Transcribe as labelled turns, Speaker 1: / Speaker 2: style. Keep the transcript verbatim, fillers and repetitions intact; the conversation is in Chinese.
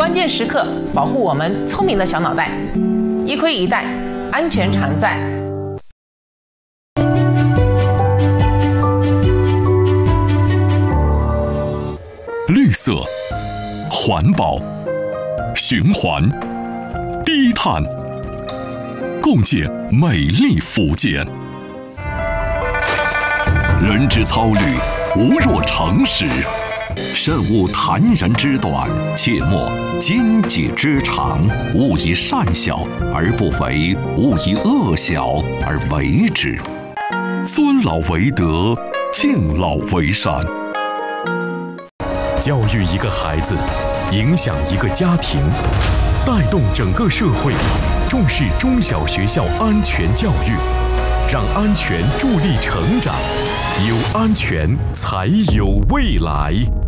Speaker 1: 关键时刻保护我们聪明的小脑袋。一盔一带，安全常在。
Speaker 2: 绿色、环保、循环、低碳，共建美丽福建。人之操虑，无若成实。慎勿谈人之短，切莫奸己之长。勿以善小而不为，勿以恶小而为之。尊老为德，敬老为善。
Speaker 3: 教育一个孩子，影响一个家庭，带动整个社会，重视中小学校安全教育，让安全助力成长，有安全才有未来。